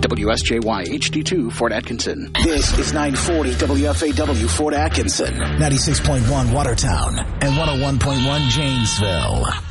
WSJY HD2 Fort Atkinson. This is 940 WFAW Fort Atkinson, 96.1 Watertown, and 101.1 Janesville.